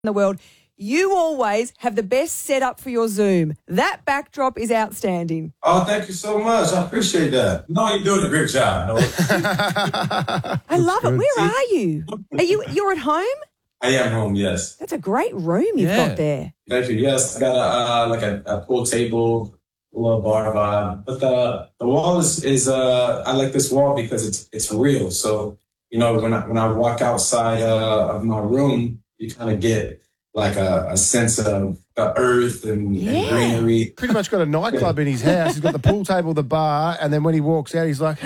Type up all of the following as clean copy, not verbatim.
the world. You always have the best setup for your Zoom. That backdrop is outstanding. Oh, thank you so much. I appreciate that. No, you're doing a great job. I love it. Where are you? You're at home? I am home, yes. That's a great room you've got there. Thank you. Yes, I got a pool table, a little bar vibe. But the wall is I like this wall because it's real. So, you know, when I walk outside of my room, you kind of get like a sense of the earth and greenery. Pretty much got a nightclub in his house. He's got the pool table, the bar, and then when he walks out, he's like,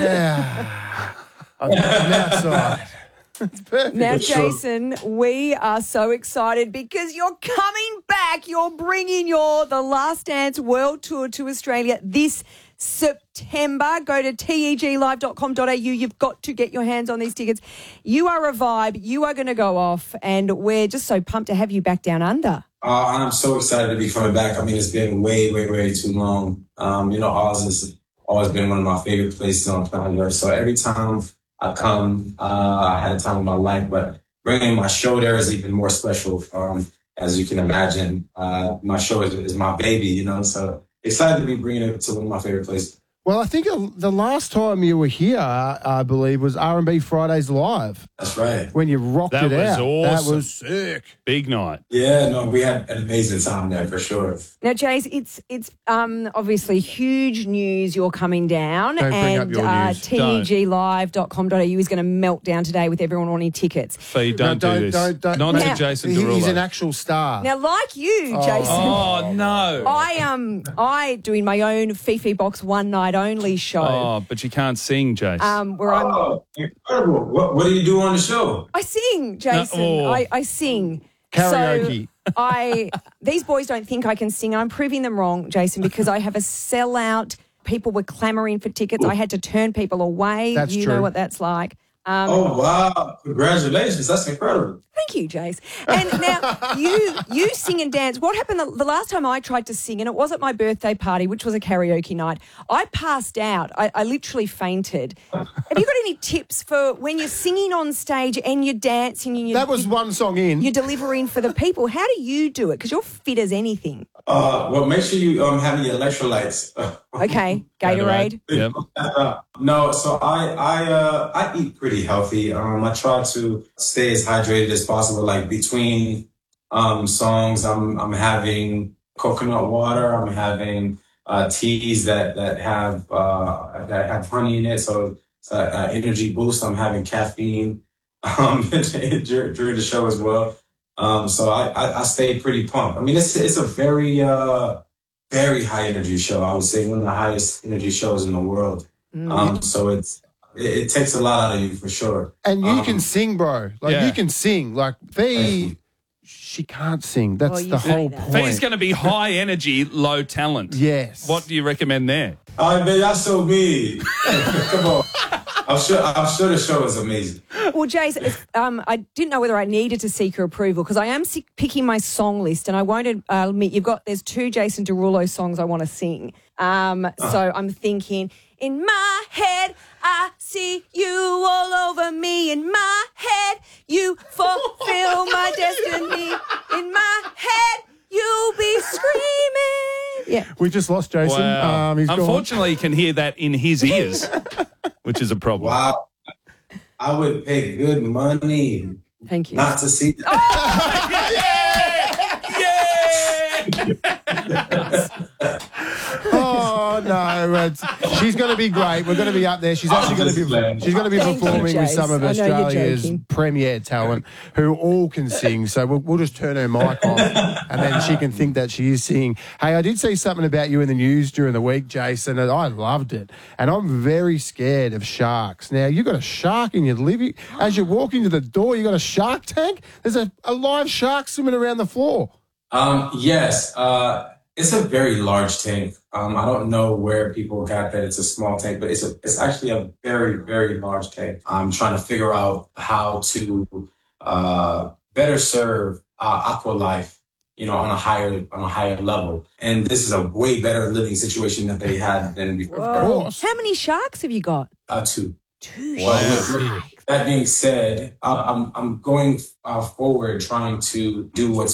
I'm outside. It's perfect. Now, Jason, we are so excited because you're coming back. You're bringing The Last Dance World Tour to Australia this September. Go to teglive.com.au. You've got to get your hands on these tickets. You are a vibe. You are going to go off, and we're just so pumped to have you back down under. I'm so excited to be coming back. I mean, it's been way, way, way too long. You know, Oz has always been one of my favorite places on planet Earth. So every time I come, I had a time of my life, but bringing my show there is even more special. As you can imagine, my show is my baby, you know, so excited to be bringing it to one of my favorite places. Well, I think the last time you were here, I believe, was R&B Fridays Live. That's right. When you rocked it out. That was awesome. That was sick. Big night. Yeah, no, we had an amazing time there for sure. Now, Jace, it's obviously huge news you're coming down. Don't bring up your news. teglive.com.au is going to melt down today with everyone wanting tickets. Fee, don't do this. Not to Jason Derulo. He's an actual star. Now, like you, Jason. Oh, no. I doing my own Fifi Box one night only show. Oh, but you can't sing, Jace. Where I'm incredible. What do you do on the show? I sing, Jason. I sing. Karaoke. So these boys don't think I can sing, and I'm proving them wrong, Jason, because I have a sellout. People were clamouring for tickets. I had to turn people away. That's you true. know what that's like. Oh, wow. Congratulations. That's incredible. Thank you, Jace. And now you sing and dance. What happened the last time I tried to sing, and it was at my birthday party, which was a karaoke night, I passed out. I literally fainted. Have you got any tips for when you're singing on stage and you're dancing? And that was one song in. You're delivering for the people. How do you do it? Because you're fit as anything. Well, make sure you have your electrolytes. Okay, Gatorade. Yep. No, so I eat pretty healthy. I try to stay as hydrated as possible. Like between songs, I'm having coconut water. I'm having teas that have honey in it, so it's an energy boost. I'm having caffeine during the show as well. So I stay pretty pumped. I mean, it's a very very high energy show. I would say one of the highest energy shows in the world. So it takes a lot out of you for sure. And you can sing, bro. You can sing. Like Fee, she can't sing. That's the whole point. Fee's going to be high energy, low talent. Yes. What do you recommend there? Man, that's so me. Come on. I'm sure the show is amazing. Well, Jace, I didn't know whether I needed to seek your approval because I am picking my song list, and I won't admit there's 2 Jason Derulo songs I want to sing. So I'm thinking, in my head, I see you all over me. In my head, you fulfill my destiny. In my head, you'll be screaming. Yeah. We just lost Jason. Wow. He's Unfortunately, you can hear that in his ears, which is a problem. Wow. I would pay good money. Thank you. Not to see that. Oh no! She's going to be great. We're going to be up there. She's actually going to be performing with some of Australia's premier talent who all can sing. So we'll just turn her mic off, and then she can think that she is singing. Hey, I did see something about you in the news during the week, Jason, and I loved it. And I'm very scared of sharks. Now you got a shark in your living. As you walk into the door, you got a shark tank. There's a live shark swimming around the floor. Yes. It's a very large tank. I don't know where people got that it's a small tank, but it's actually a very, very large tank. I'm trying to figure out how to better serve aqua life, you know, on a higher level. And this is a way better living situation that they had than before. Whoa. How many sharks have you got? 2. That being said, I'm going forward trying to do what's